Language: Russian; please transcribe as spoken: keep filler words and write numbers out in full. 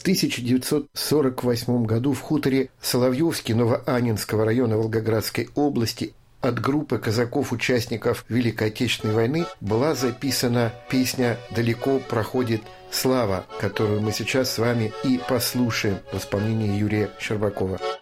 В тысяча девятьсот сорок восьмом году в хуторе Соловьевский Новоаннинского района Волгоградской области от группы казаков-участников Великой Отечественной войны была записана песня «Далеко проходит слава», которую мы сейчас с вами и послушаем в исполнении Юрия Щербакова.